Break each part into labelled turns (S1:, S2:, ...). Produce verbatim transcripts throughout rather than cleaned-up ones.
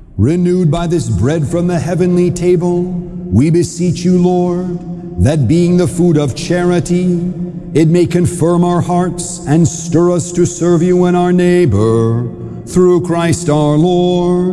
S1: Renewed by this bread from the heavenly table, we beseech you, Lord, that being the food of charity, it may confirm our hearts and stir us to serve you and our neighbor, through Christ our Lord.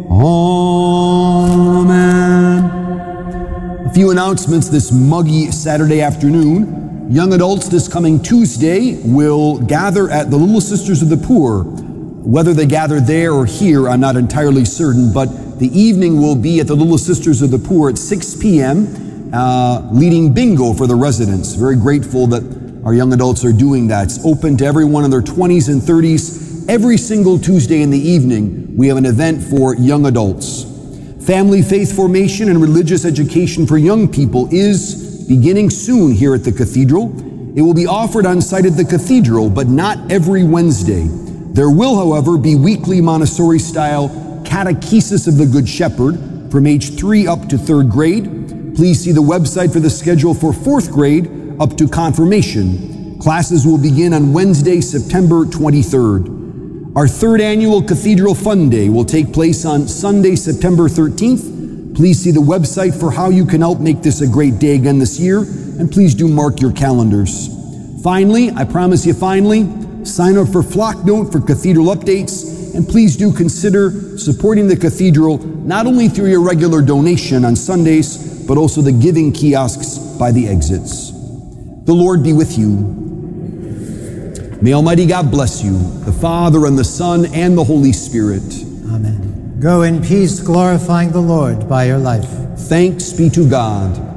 S1: Amen. A few announcements this muggy Saturday afternoon. Young adults this coming Tuesday will gather at the Little Sisters of the Poor. Whether they gather there or here, I'm not entirely certain, but the evening will be at the Little Sisters of the Poor at six p.m., uh, leading bingo for the residents. Very grateful that our young adults are doing that. It's open to everyone in their twenties and thirties. Every single Tuesday in the evening, we have an event for young adults. Family faith formation and religious education for young people is beginning soon here at the Cathedral. It will be offered on site at the Cathedral, but not every Wednesday. There will, however, be weekly Montessori-style catechesis of the Good Shepherd from age three up to third grade. Please see the website for the schedule for fourth grade up to confirmation. Classes will begin on Wednesday, September twenty-third. Our third annual Cathedral Fun Day will take place on Sunday, September thirteenth. Please see the website for how you can help make this a great day again this year, and please do mark your calendars. Finally, I promise you finally, sign up for Flocknote for Cathedral updates, and please do consider supporting the Cathedral not only through your regular donation on Sundays, but also the giving kiosks by the exits. The Lord be with you. May Almighty God bless you, the Father and the Son and the Holy Spirit.
S2: Amen. Go in peace, glorifying the Lord by your life.
S1: Thanks be to God.